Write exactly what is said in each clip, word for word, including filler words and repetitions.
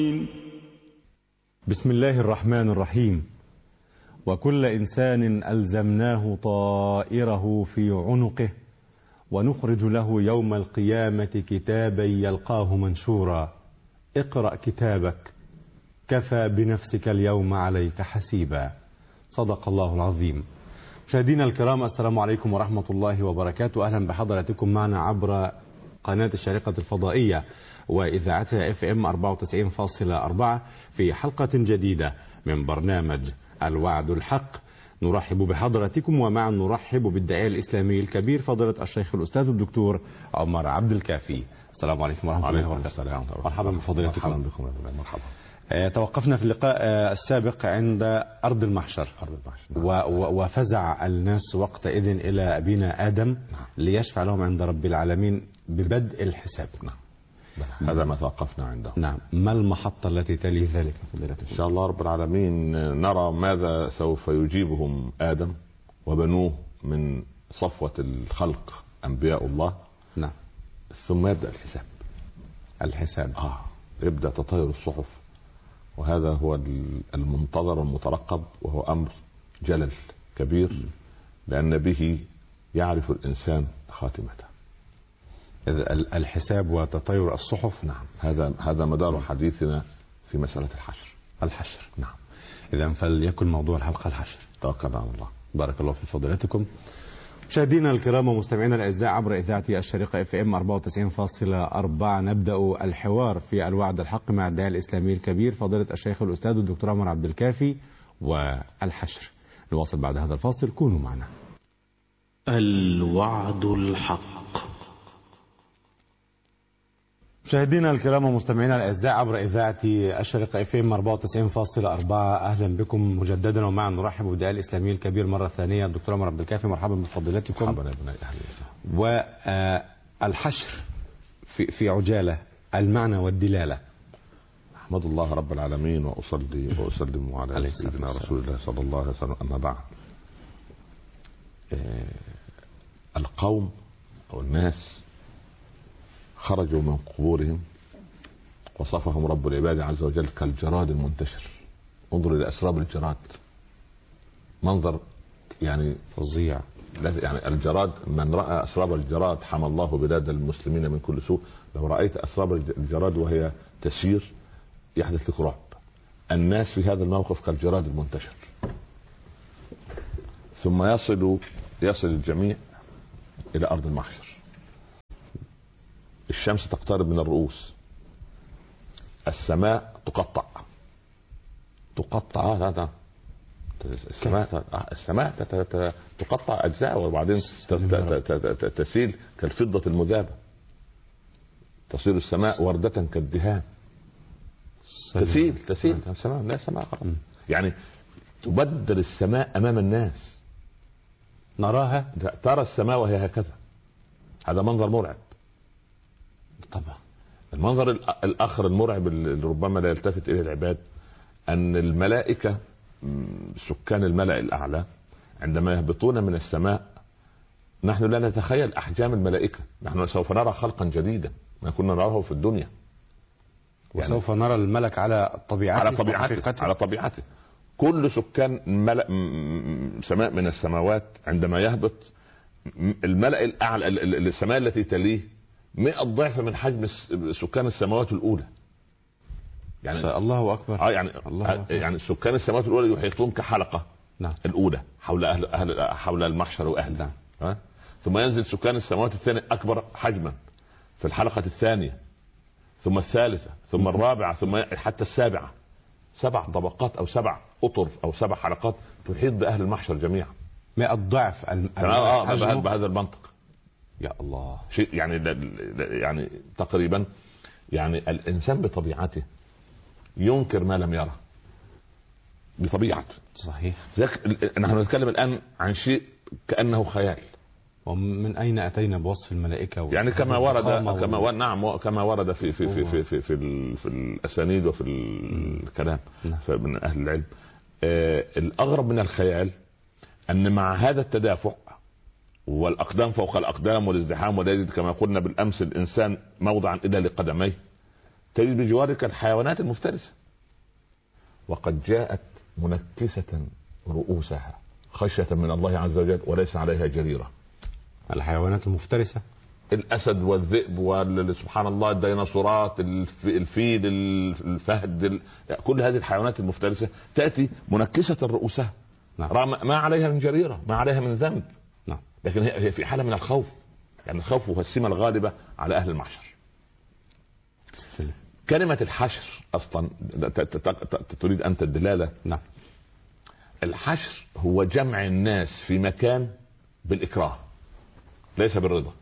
بسم الله الرحمن الرحيم. وكل إنسان ألزمناه طائره في عنقه ونخرج له يوم القيامة كتابا يلقاه منشورا. اقرأ كتابك كفى بنفسك اليوم عليك حسيبا. صدق الله العظيم. مشاهدينا الكرام، السلام عليكم ورحمة الله وبركاته. أهلا بحضراتكم معنا عبر قناة الشارقة الفضائية وإذاعتها اف ام أربعة وتسعين فاصلة أربعة في حلقة جديدة من برنامج الوعد الحق. نرحب بحضراتكم ومعا نرحب بالداعية الإسلامي الكبير فضيلة الشيخ الأستاذ الدكتور عمر عبد الكافي. السلام عليكم ورحمة الله وبركاته. مرحبا بفضيلتكم. مرحبا بكم. مرحبا. توقفنا في اللقاء السابق عند أرض المحشر, أرض المحشر. وفزع الناس وقتئذ إلى أبينا آدم نعم. ليشفع لهم عند رب العالمين ببدء الحساب. نعم. هذا ما توقفنا عنده. نعم. ما المحطة التي تلي ذلك فضيلتكم؟ إن شاء الله رب العالمين نرى ماذا سوف يجيبهم آدم وبنوه من صفوة الخلق أنبياء الله. نعم. ثم يبدأ الحساب. الحساب آه يبدأ تطاير الصحف، وهذا هو المنتظر والمترقب، وهو أمر جلل كبير لأن به يعرف الإنسان خاتمته. الحساب وتطاير الصحف. نعم. هذا هذا مدار حديثنا في مسألة الحشر. الحشر. نعم. إذا فليكن موضوع الحلقة الحشر. توكلنا على الله. بارك الله في فضيلتكم. مشاهدينا الكرام ومستمعينا الاعزاء عبر اذاعه الشارقه اف ام أربعة وتسعين فاصلة أربعة، نبدا الحوار في الوعد الحق مع الداعي الاسلامي الكبير فضيله الشيخ الاستاذ الدكتور عمر عبد الكافي والحشر. نواصل بعد هذا الفاصل، كونوا معنا. الوعد الحق. مشاهدينا الكرام ومستمعينا الاعزاء عبر اذاعه الشارقه اف ام أربعة وتسعين فاصلة أربعة، اهلا بكم مجددا ومعا نرحب بالداعي الاسلامي الكبير مره ثانيه الدكتور عمر عبد الكافي. مرحبا بفضيلتكم. مرحبا يا ابني. والحشر في في عجاله، المعنى والدلاله. احمد الله رب العالمين واصلي واسلم على سيدنا رسول الله صلى الله عليه وسلم. اما بعد، القوم او الناس خرجوا من قبورهم وصفهم رب العباد عز وجل كالجراد المنتشر. انظر الى اسراب الجراد، منظر يعني فظيع. يعني الجراد، من راى اسراب الجراد حمى الله بلاد المسلمين من كل سوء. لو رايت اسراب الجراد وهي تسير يحدث لك رعب. الناس في هذا الموقف كالجراد المنتشر. ثم يصل يصل الجميع الى ارض المحشر. الشمس تقترب من الرؤوس، السماء تقطع تقطع آه لا لا. السماء السماء تقطع اجزاء وبعدين تسيل كالفضة المذابة. تصير السماء وردة كالدهان. تسيل تسيل السماء لا سماء خلاص. يعني تبدل السماء امام الناس، نراها ترى السماء وهي هكذا. هذا منظر مرعب طبعا. المنظر الاخر المرعب اللي ربما لا يلتفت اليه العباد، ان الملائكة سكان الملأ الاعلى عندما يهبطون من السماء، نحن لا نتخيل احجام الملائكة. نحن سوف نرى خلقا جديدا ما كنا نراه في الدنيا. يعني وسوف نرى الملك على طبيعته على طبيعته على طبيعته. كل سكان ملأ سماء من السماوات عندما يهبط الملأ الاعلى، السماء التي تليه مئة ضعف من حجم سكان السماوات الأولى. يعني الله أكبر. آه يعني الله أكبر. يعني سكان السماوات الأولى يحيطون كحلقة. نعم. الأولى حول أهل, أهل حول المحشر وأهل. نعم. آه؟ ثم ينزل سكان السماوات الثانية أكبر حجما في الحلقة الثانية، ثم الثالثة، ثم الرابعة، ثم حتى السابعة. سبع طبقات أو سبع أطر أو سبع حلقات تحيط بأهل المحشر جميعا. مئة ضعف. آه آه بهذا المنطق. يا الله. شيء يعني يعني تقريبا يعني الانسان بطبيعته ينكر ما لم يره بطبيعته. صحيح. نحن نتكلم الان عن شيء كانه خيال. ومن اين اتينا بوصف الملائكه؟ يعني كما ورد كما و... نعم كما ورد في في في في في, في, ال... في الاسانيد وفي الكلام من اهل العلم. آه الاغرب من الخيال ان مع هذا التدافع والأقدام فوق الأقدام والازدحام، ولا يجد كما قلنا بالأمس الإنسان موضعا إلا لقدميه، تجد بجوارك الحيوانات المفترسة، وقد جاءت منكسة رؤوسها خشية من الله عز وجل وليس عليها جريرة. الحيوانات المفترسة، الأسد والذئب وسبحان الله الديناصورات، الفيل، الفهد، كل هذه الحيوانات المفترسة تأتي منكسة رؤوسها. نعم. ما عليها من جريرة، ما عليها من ذنب. نعم. لكن هي في حالة من الخوف، يعني الخوف هو السمة الغالبة على أهل المحشر. كلمة الحشر أصلا تريد أنت الدلالة. نعم. الحشر هو جمع الناس في مكان بالإكراه ليس بالرضا.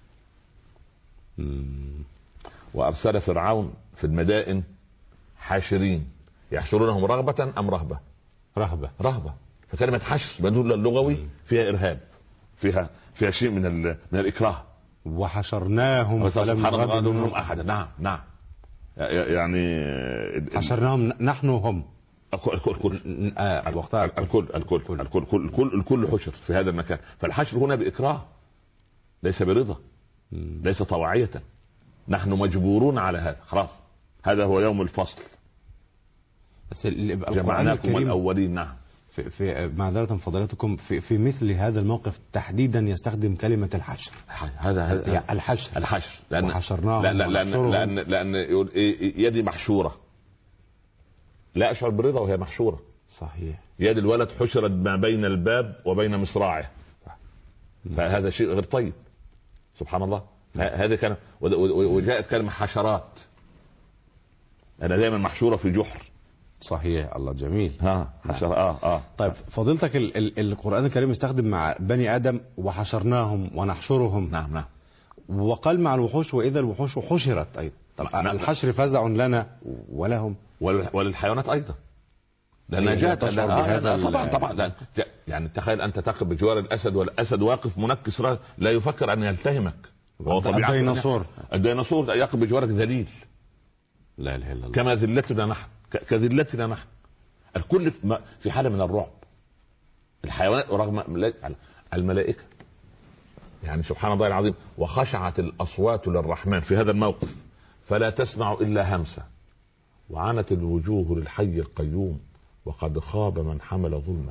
مم. وأرسل فرعون في المدائن حاشرين يحشرونهم رغبة أم رهبة؟ رهبة. رهبة. فكلمة حشر بدل اللغوي فيها إرهاب، فيها فيها شيء من من الإكراه. وحشرناهم فلم نغادر منهم أحدا. نعم نعم. يعني حشرناهم نحن هم الكل الكل آه وقتها الكل الكل الكل الكل الكل الكل حشر في هذا المكان. فالحشر هنا بإكراه ليس برضا، ليس طواعية. نحن مجبورون على هذا، خلاص هذا هو يوم الفصل. بس جمعناكم الأولين. نعم. في, في معذرة فضيلتكم في, في مثل هذا الموقف تحديدا يستخدم كلمة الحشر. هذا هذا الحشر الحشر لأن وحشرناهم لا لا لأن, لأن لأن يقول إيه يدي محشورة، لا أشعر بالرضا وهي محشورة. صحيح. يد الولد حشرت ما بين الباب وبين مصراعه، فهذا شيء غير طيب. سبحان الله. هذا كان وجاءت كلمة حشرات، أنا دائما محشورة في جحر. صحيح. الله جميل. ها حشر. آه آه طيب فضيلتك ال ال القرآن الكريم استخدم مع بني آدم وحشرناهم ونحشرهم. نعم نعم. وقال مع الوحوش وإذا الوحوش حشرت أيضا. طب نعم. الحشر فزع لنا ولهم وللحيوانات أيضا، لأنها جاءت آه طبعا طبعا. لا. يعني تخيل أنت تقف بجوار الأسد والأسد واقف منكس لا يفكر أن يلتهمك. هو طبيعة الديناصور. الديناصور يقف بجوارك ذليل. لا اله الا الله. كما ذلتنا نحن، كذلتنا نحن. الكل في حالة من الرعب. الحيوانات رغم الملائكة، يعني سبحان الله العظيم، وخشعت الأصوات للرحمن في هذا الموقف فلا تسمع إلا همسة، وعنت الوجوه للحي القيوم وقد خاب من حمل ظلمه.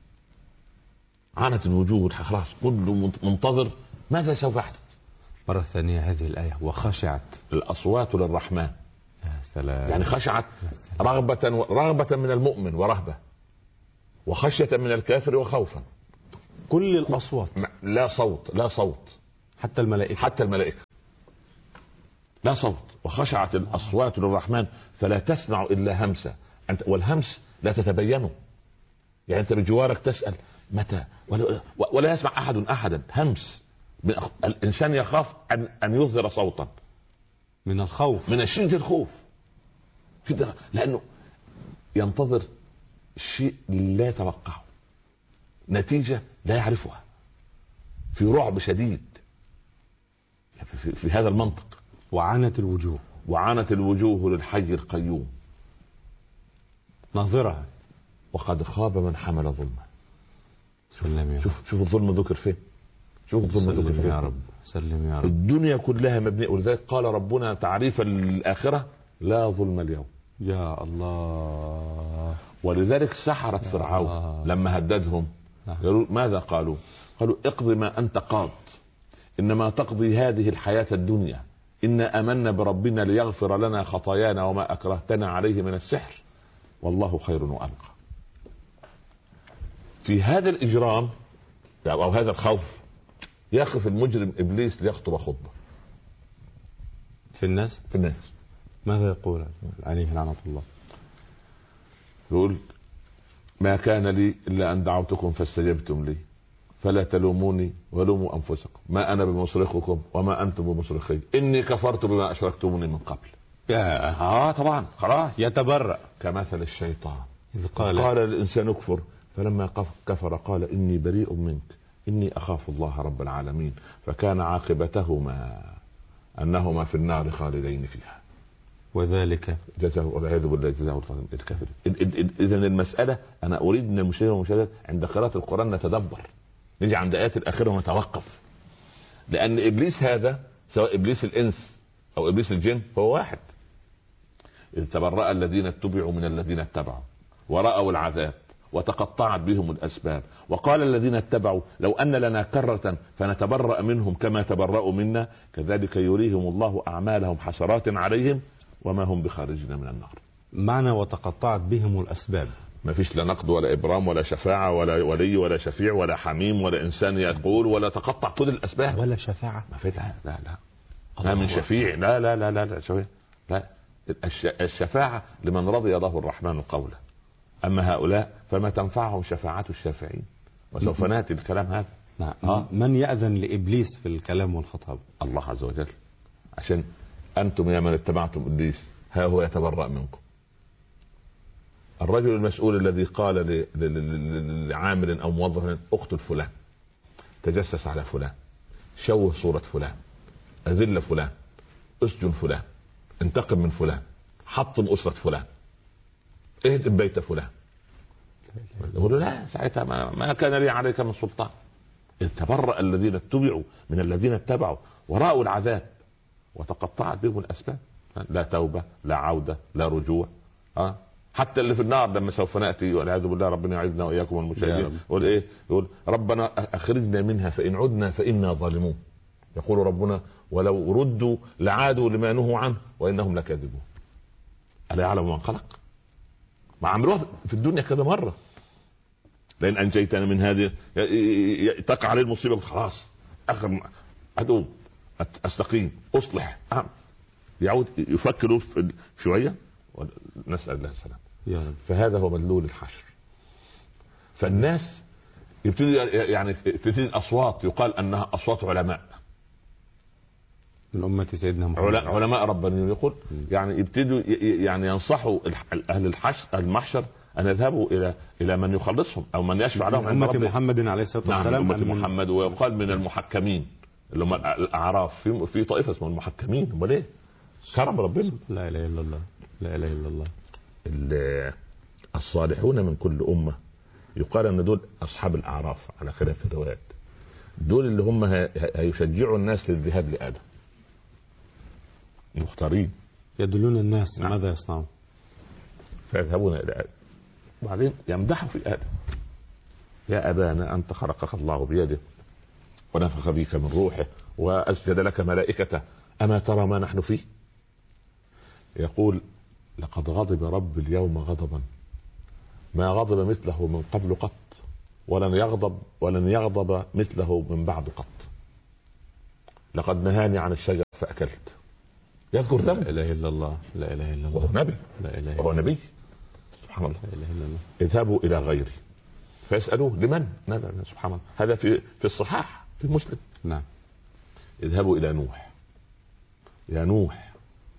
عنت الوجوه، خلاص كل منتظر ماذا سوف يحدث. مرة ثانية هذه الآية وخشعت الأصوات للرحمن. يا سلام. يعني خشعت رغبة رغبة من المؤمن ورهبة، وخشية من الكافر وخوفا. كل الأصوات، لا صوت لا صوت حتى الملائكة حتى الملائكة لا صوت. وخشعت الأصوات للرحمن فلا تسمع إلا همسة. أنت والهمس لا تتبينه، يعني أنت بجوارك تسأل متى، ولا, ولا يسمع أحد أحدا. همس. الإنسان يخاف أن أن يظهر صوتا من الخوف، من شدة الخوف كده، لأنه ينتظر شيء لا يتوقعه، نتيجة لا يعرفها، في رعب شديد في, في هذا المنطق. وعنت الوجوه وعنت الوجوه للحي القيوم ناظرها وقد خاب من حمل ظلمه. سلم. شوف شوف الظلم ذكر فين، شوف الظلم ذكر فين. يا رب سلم يا رب. الدنيا كلها مبنية، ولذلك قال ربنا تعريفا للآخرة لا ظلم اليوم. يا الله. ولذلك سحرت فرعون لما هددهم قالوا ماذا قالوا؟ قالوا اقض ما أنت قاض، إنما تقضي هذه الحياة الدنيا، إنا آمنا بربنا ليغفر لنا خطايانا وما أكرهتنا عليه من السحر والله خير وأبقى. في هذا الإجرام أو هذا الخوف يقف المجرم إبليس ليخطب خطبة في الناس. في الناس ماذا يقول عليه لعنة الله؟ يقول ما كان لي إلا أن دعوتكم فاستجبتم لي فلا تلوموني ولوموا أنفسكم ما أنا بمصرخكم وما أنتم بمصرخي إني كفرت بما أشركتموني من قبل. يا آه طبعا خلاص يتبرأ كمثل الشيطان إذ قال قال الإنسان اكفر فلما كفر قال إني بريء منك إني أخاف الله رب العالمين فكان عاقبتهما أنهما في النار خالدين فيها وذلك جزاء والعياذ بالله جزاء الكافر. إذا المسألة أنا أريد من المشاهدين والمشاهدات عند قراءة القرآن نتدبر، نجي عند آيات الآخرة ونتوقف، لأن إبليس هذا سواء إبليس الإنس أو إبليس الجن هو واحد. إذ تبرأ الذين اتبعوا من الذين اتبعوا ورأوا العذاب وتقطعت بهم الأسباب وقال الذين اتبعوا لو أن لنا كرة فنتبرأ منهم كما تبرأوا منا كذلك يريهم الله أعمالهم حسرات عليهم وما هم بخارجين من النار. معنى وتقطعت بهم الأسباب، ما فيش لا نقد ولا إبرام ولا شفاعة ولا ولي ولا شفيع ولا حميم ولا إنسان يقول ولا تقطع كل الأسباب ولا شفاعة. ما في لا لا لا ما من شفيع لا لا لا لا لا شفيع لا. الشفاعة لمن رضي له الرحمن قوله، أما هؤلاء فما تنفعهم شفاعة الشافعين، وسوف نأتي الكلام هذا. نعم. آه. من يأذن لإبليس في الكلام والخطاب؟ الله عز وجل، عشان أنتم يا من اتبعتم إبليس ها هو يتبرأ منكم. الرجل المسؤول الذي قال لعامل أو موظف اقتل فلان، تجسس على فلان، شوه صورة فلان، أذل فلان، اسجن فلان، انتقم من فلان، حطم أسرة فلان، اهدم بيت فلان، يقول لا ساعتها ما, ما كان لي عليك من سلطان. إذ تبرأ الذين اتبعوا من الذين اتبعوا ورأوا العذاب وتقطعت بهم الأسباب. لا توبة لا عودة لا رجوع. أه؟ حتى اللي في النار لما سوف نأتي والعياذ بالله ربنا يعيذنا وإياكم المشاهدين يقول إيه؟ يقول ربنا أخرجنا منها فإن عدنا فإنا ظالمون. يقول ربنا ولو ردوا لعادوا لما نهوا عنه وإنهم لكاذبون. ألا يعلم من خلق؟ ما عملوها في الدنيا كذا مرة. لأن أنجيتنا من هذه تقع عليه المصيبة خلاص أخر أدوب أستقيم أصلح أهم. يعود يفكروا شوية ونسأل الله السلام. فهذا هو مدلول الحشر. فالناس يبتدي يعني تبتدي الأصوات يقال أنها أصوات علماء من أمة سيدنا محمد، علماء ربانيون. يقول يعني يبتدوا يعني ينصحوا أهل الحشر المحشر أن يذهبوا إلى إلى من يخلصهم أو من يشفع لهم من أمة محمد عليه الصلاة والسلام. نعم أمة محمد. ويقال من المحكمين اللي هم الأعراف في في طائفة اسمهم المحكمين. امال ايه؟ كرم ربنا. لا إله إلا الله لا إله إلا الله. الصالحون من كل أمة يقال أن دول أصحاب الأعراف على خلاف الروايات. دول اللي هم هيشجعوا الناس للذهاب لآدم، مختارين يدلون الناس. نعم. ماذا يصنعون؟ فيذهبون إلى آدم وبعدين يمدحوا في آدم. يا أبانا أنت خلقك الله بيده ونفخ فيك من روحه وأسجد لك ملائكته أما ترى ما نحن فيه؟ يقول لقد غضب رب اليوم غضبا ما غضب مثله من قبل قط ولن يغضب ولن يغضب مثله من بعد قط. لقد نهاني عن الشجر فأكلت. يذكر ذنب. لا إله إلا الله لا إله إلا الله. وهو نبي. لا إله إلا وهو الله. نبي سبحان الله. لا إله إلا الله. اذهبوا إلى غيري فيسألوه لمن؟ نبي سبحان الله. هذا في في الصحاح في مسلم. نعم. اذهبوا إلى نوح. يا نوح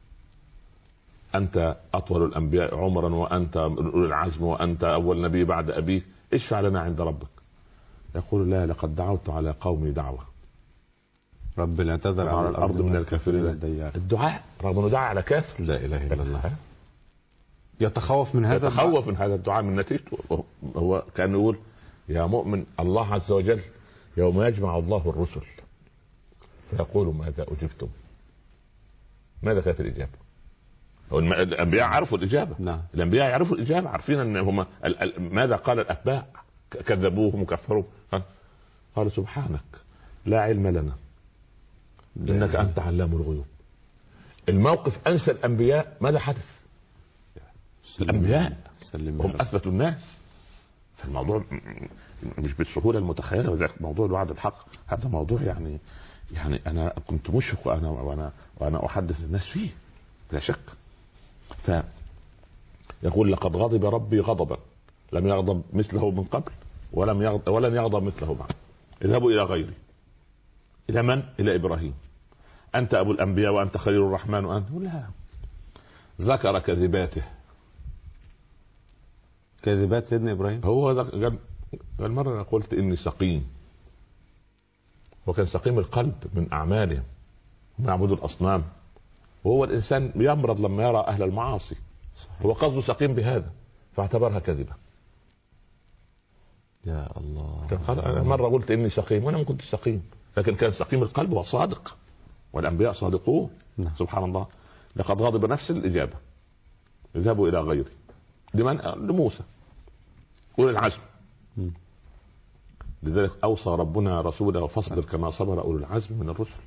أنت أطول الأنبياء عمرا وأنت أولي العزم وأنت أول نبي بعد أبيك اشفع لنا عند ربك. يقول لا لقد دعوت على قومي دعوة رب لا تذر على الأرض من الكافرين الدعاء رغم أنه دعا على كافر. لا إله إلا الله. يتخوف من هذا يتخوف من هذا الدعاء من نتيجته. هو كان يقول يا مؤمن الله عز وجل يوم يجمع الله الرسل فيقول ماذا أجبتم؟ ماذا كانت الإجابة؟ الأنبياء عرفوا الإجابة. نعم. الأنبياء يعرفوا الإجابة عارفين أن هم ماذا قال الأتباع كذبوهم وكفروا. قالوا سبحانك لا علم لنا إنك أنت علام الغيوب. الموقف أنسى الأنبياء ماذا حدث. الأنبياء هم أثبتوا الناس. فالموضوع مش بالسهولة المتخيلة. وذلك موضوع الوعد الحق هذا موضوع يعني يعني أنا كنت مشفق وأنا وأنا وأنا أحدث الناس فيه لا شك. فيقول لقد غضب ربي غضبا لم يغضب مثله من قبل ولم يغضب ولن يغضب مثله بعد. اذهبوا إلى غيري. إلى من؟ إلى إبراهيم. أنت أبو الأنبياء وأنت خليل الرحمن وأنت لا. ذكر كذباته. كذبات سيدنا إبراهيم. هو قال المرة أنا قلت إني سقيم وكان سقيم القلب من أعمالهم هم يعبدوا الأصنام. وهو الإنسان يمرض لما يرى أهل المعاصي. هو قصده سقيم بهذا فاعتبرها كذبة. يا الله. أنا مرة قلت إني سقيم وأنا ما كنت سقيم لكن كان سقيم القلب وصادق والأنبياء صادقون. نعم. سبحان الله. لقد غضب نفس الإجابة اذهبوا الى غيري. لمن؟ لموسى أولي العزم. لذلك أوصى ربنا رسوله فاصبر كما صبر أولي العزم من الرسل.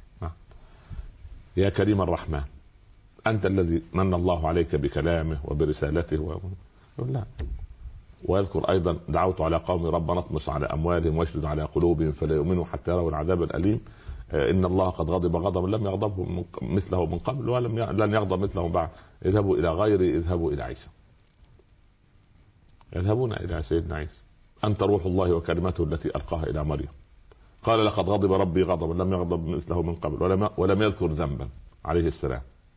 يا كريم الرحمن أنت الذي من الله عليك بكلامه وبرسالته و... لا. ويذكر أيضا دعوت على قوم ربنا اطمس على أموالهم واشدد على قلوبهم فلا يؤمنوا حتى يروا العذاب الأليم. إن الله قد غضب غضبا لم يغضب مثله من قبل ولم ي... لن يغضب مثله بعد. اذهبوا إلى غيري اذهبوا إلى عيسى. يذهبون إلى سيدنا عيسى أنت روح الله وكلمته التي ألقاها إلى مريم. قال لقد غضب ربي غضبا لم يغضب مثله من قبل ولم, ولم يذكر ذنبا عليه السلام.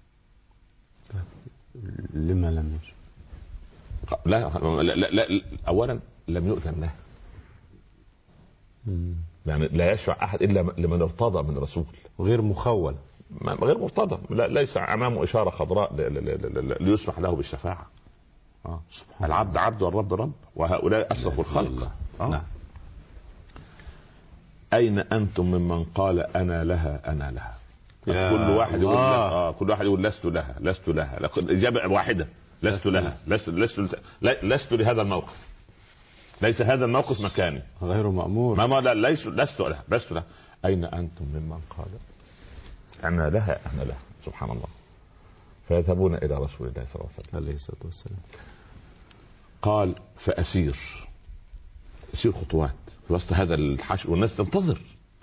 لما لم يشاء؟ لا, لا, لا, لا أولا لم يؤذن له، يعني لا يشفع أحد إلا لمن ارتضى من رسول، غير مخول، غير مرتضى، لا ليس أمامه إشارة خضراء ليسمح له بالشفاعة. آه. العبد عبد والرب رب وهؤلاء أشرف الخلق. آه. نعم. أين أنتم ممن قال أنا لها أنا لها؟ كل واحد يقول آه كل واحد يقول لست لها لست لها، إجابة واحدة لست لها لست لست لست لهذا الموقف، ليس هذا الموقف مكاني، غير مأمور. ما ما لا ليس لست لها لست لها. أين أنتم ممن قال أنا لها أنا لها؟ سبحان الله. فيذهبون إلى رسول الله صلى الله عليه وسلم عليه الصلاة والسلام. قال فأسير أسير خطوات في وسط هذا الحشر والناس تنتظر،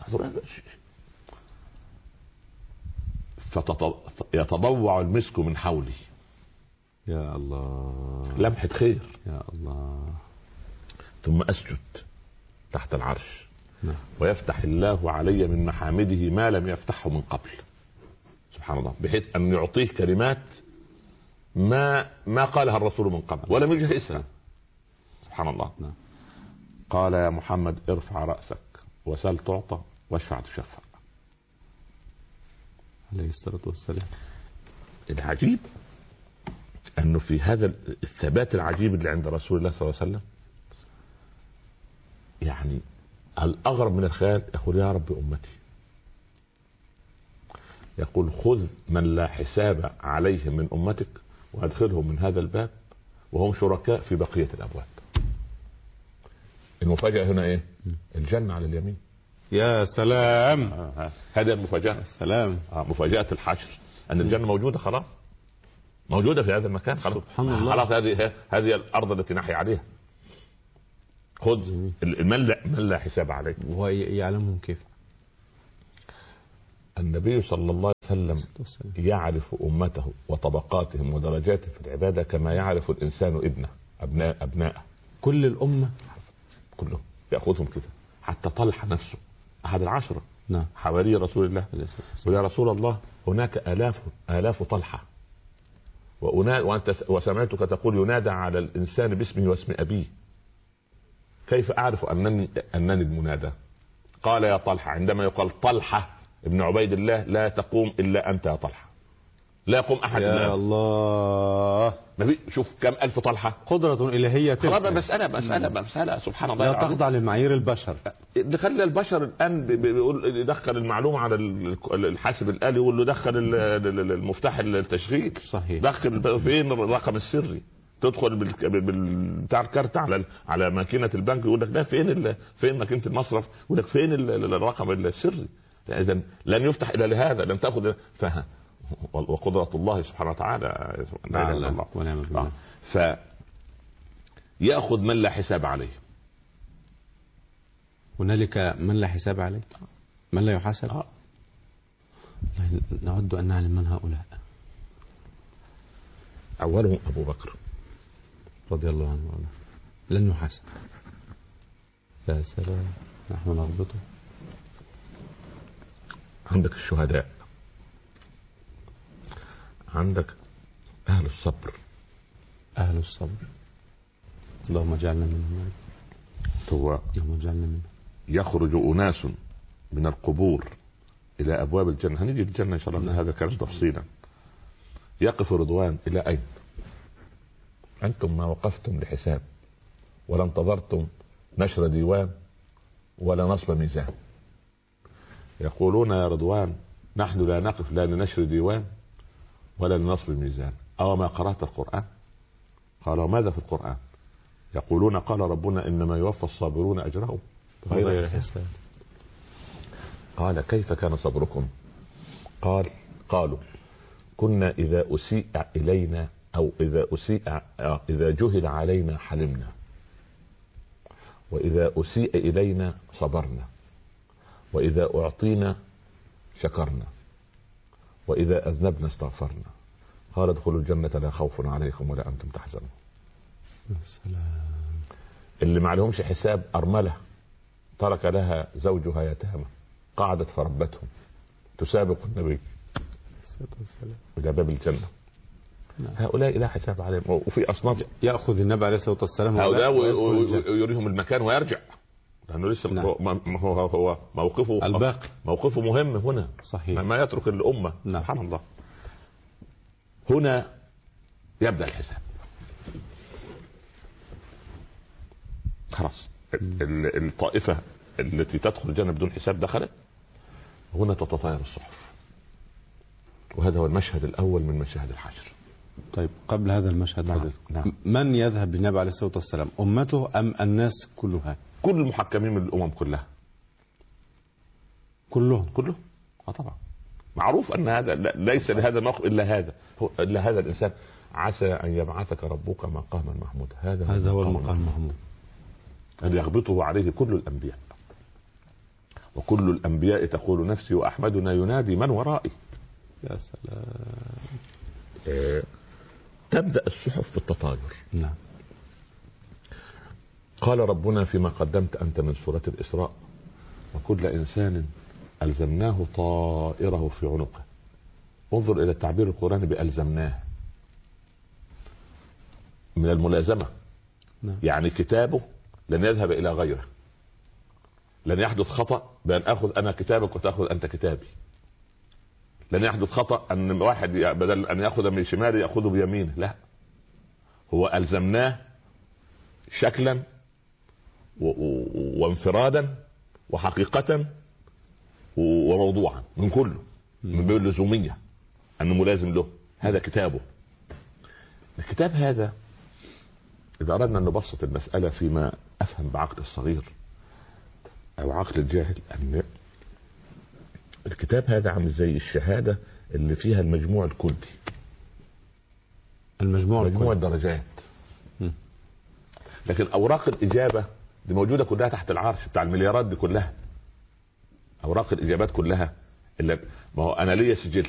فيتضوع المسك من حولي. يا الله، لمحة خير. يا الله. ثم أسجد تحت العرش. نعم. ويفتح الله علي من محامده ما لم يفتحه من قبل، سبحان الله، بحيث أن يعطيه كلمات ما ما قالها الرسول من قبل ولم يجه اسمه، سبحان الله. نعم. قال يا محمد ارفع رأسك وسل تعطى واشفع تشفع. عليه الصلاة والسلام. العجيب أنه في هذا الثبات العجيب اللي عند رسول الله صلى الله عليه وسلم، يعني الأغرب من الخيال، يقول يا رب أمتي، يقول خذ من لا حساب عليهم من أمتك وأدخلهم من هذا الباب وهم شركاء في بقية الأبواب. المفاجأة هنا إيه؟ الجنة على اليمين. يا سلام. آه هذه المفاجأة. السلام. آه مفاجأة الحشر أن الجنة موجودة خلاص، موجودة في هذا المكان خلاص. سبحان الله. خلاص هذه هذه الأرض التي نحيا عليها. خذ من لا من لا حساب عليه. ويعلمهم كيف؟ النبي صلى الله عليه وسلم يعرف أمته وطبقاتهم ودرجاتهم في العبادة كما يعرف الإنسان ابنه أبناء أبناءه. كل الأمة كلهم يأخذهم كده، حتى طلحة نفسه أحد العشرة. نعم. حواري رسول الله. ويا رسول الله هناك آلاف آلاف طلحة وأنت وسمعتك تقول ينادى على الإنسان باسمه واسم أبيه، كيف أعرف أنني أنني المنادى؟ قال يا طلحة، عندما يقال طلحة ابن عبيد الله لا تقوم إلا أنت يا طلحة، لا يقوم أحد. يا الله, الله. ما في، شوف كم ألف طلحة، قدرة إلهية. خلاص مسألة مسألة مسألة سبحان الله، لا تخضع لمعايير البشر. دخل البشر الآن بيقول يدخل المعلومة على الحاسب الآلي، يقول له دخل المفتاح التشغيل. صحيح. دخل فين الرقم السري، تدخل بتاع الكارت على على ماكينة البنك، يقول لك ده فين فين ماكينة المصرف، يقول لك فين الرقم السري. إذا لن يفتح إلا لهذا، لن تأخذ فهم وقدرة الله سبحانه وتعالى. لا إله إلا الله ونعم بالله. فيأخذ من لا حساب عليه. هنالك من لا حساب عليه، من لا يحاسب. آه. نود أن نعلم من هؤلاء. أولهم أبو بكر رضي الله عنه وعنه. لن يحاسب. يا سلام، نحن نربطه. عندك الشهداء، عندك أهل الصبر. أهل الصبر اللهم اجعلنا منهم. هو اللهم اجعلنا منهم. يخرج أناس من القبور إلى أبواب الجنة، هنيجي الجنة إن شاء الله، هذا كان تفصيلا. يقف رضوان إلى أين؟ أنتم ما وقفتم لحساب ولا انتظرتم نشر ديوان ولا نصب ميزان. يقولون يا رضوان نحن لا نقف لا لنشر ديوان ولا لنصب ميزان، أو ما قرأت القرآن؟ قال وماذا في القرآن؟ يقولون قال ربنا إنما يوفى الصابرون أجرهم بغير حساب. قال كيف كان صبركم؟ قال قالوا كنا إذا أسيء إلينا أو إذا أسيء إذا جهل علينا حلمنا، وإذا أسيء إلينا صبرنا، وإذا أعطينا شكرنا، وإذا أذنبنا استغفرنا. قال ادخلوا الجنة لا خوف عليكم ولا أنتم تحزنون. السلام. اللي ما عليهمش حساب أرملة ترك لها زوجها يتامى قعدت فربتهم تسابق النبي إلى باب الجنة. نعم. هؤلاء لا حساب عليهم. وفي أصناف يأخذ النبي عليه الصلاة والسلام هؤلاء ويريهم المكان ويرجع لأنه لسه نعم. هو هو موقفه الباقي موقفه مهم هنا. صحيح. ما يترك الأمة. نعم. سبحان الله. هنا يبدأ الحساب. خلاص الطائفة التي تدخل الجنة بدون حساب دخلت. هنا تتطاير الصحف، وهذا هو المشهد الأول من مشاهد الحشر. طيب قبل هذا المشهد نعم. نعم. من يذهب بالنبي عليه الصلاة والسلام، أمته أم الناس كلها؟ كل المحكمين من الأمم كلها كلهم كلهم اه طبعا. معروف أن هذا ليس لهذا الموقف إلا هذا هو إلا هذا الإنسان. عسى أن يبعثك ربك مقاما محمودا. هذا هذا هو المقام المحمود أن يغبطه عليه كل الأنبياء، وكل الأنبياء تقول نفسي وأحمدنا ينادي من ورائي. يا سلام. آه. تبدأ الصحف في التطاير. نعم. قال ربنا فيما قدمت أنت من سورة الإسراء وكل إنسان ألزمناه طائره في عنقه. انظر إلى التعبير القرآني بألزمناه من الملازمة. نعم. يعني كتابه لن يذهب إلى غيره، لن يحدث خطأ بأن أخذ أنا كتابك وتأخذ أنت كتابي. لن يحدث خطأ أن واحد بدل أن يأخذ من شماله يأخذه بيمينه، لا، هو ألزمناه شكلا وانفرادا وحقيقة وموضوعا من كله من باب اللزومية أنه ملازم له. هذا كتابه. الكتاب هذا إذا أردنا أن نبسط المسألة فيما أفهم بعقل الصغير أو عقل الجاهل، أن الكتاب هذا عامل زي الشهادة اللي فيها المجموع الكلي، المجموع مجموع الدرجات. لكن أوراق الإجابة دي موجودة كلها تحت العرش بتاع المليارات دي كلها. أوراق الإجابات كلها اللي ما هو أنا ليا سجل